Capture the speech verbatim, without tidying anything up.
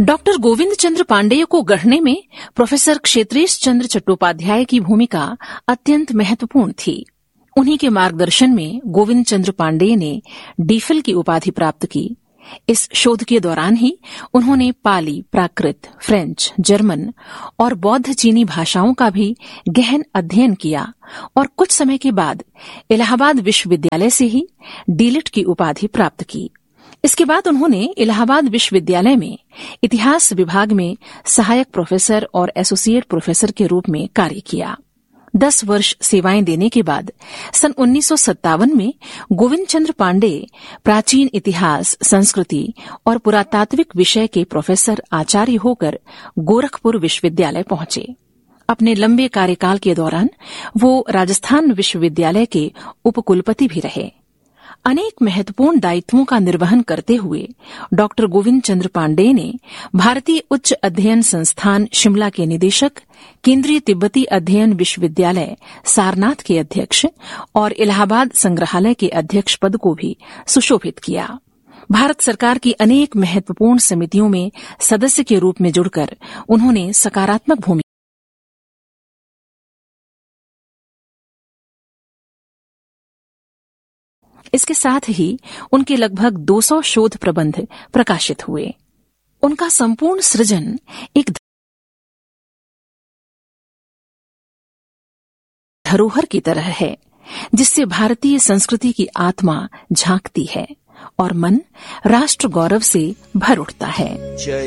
Doctor Govind चंद्र पांडेय को गढ़ने में प्रोफेसर क्षेत्रेश चंद्र चट्टोपाध्याय की भूमिका अत्यंत महत्वपूर्ण थी। उन्हीं के मार्गदर्शन में गोविंद चंद्र पांडेय ने डीफिल की उपाधि प्राप्त की। इस शोध के दौरान ही उन्होंने पाली, प्राकृत, फ्रेंच, जर्मन और बौद्ध चीनी भाषाओं का भी गहन अध्ययन किया और कुछ समय के बाद इलाहाबाद विश्वविद्यालय से ही डीलिट की उपाधि प्राप्त की। इसके बाद उन्होंने इलाहाबाद विश्वविद्यालय में इतिहास विभाग में सहायक प्रोफेसर और एसोसिएट प्रोफेसर के रूप में कार्य किया। दस वर्ष सेवाएं देने के बाद सन उन्नीस सौ सत्तावन में गोविंद चंद्र पांडेय प्राचीन इतिहास, संस्कृति और पुरातात्विक विषय के प्रोफेसर आचार्य होकर गोरखपुर विश्वविद्यालय पहुंचे। अपने लंबे कार्यकाल के दौरान वो राजस्थान विश्वविद्यालय के उपकुलपति भी रहे। अनेक महत्वपूर्ण दायित्वों का निर्वहन करते हुए डॉक्टर गोविंद चंद्र पांडेय ने भारतीय उच्च अध्ययन संस्थान शिमला के निदेशक, केंद्रीय तिब्बती अध्ययन विश्वविद्यालय सारनाथ के अध्यक्ष और इलाहाबाद संग्रहालय के अध्यक्ष पद को भी सुशोभित किया। भारत सरकार की अनेक महत्वपूर्ण समितियों में सदस्य के रूप में जुड़कर उन्होंने सकारात्मक भूमिका। इसके साथ ही उनके लगभग दो सौ शोध प्रबंध प्रकाशित हुए। उनका संपूर्ण सृजन एक धरोहर की तरह है, जिससे भारतीय संस्कृति की आत्मा झांकती है और मन राष्ट्र गौरव से भर उठता है।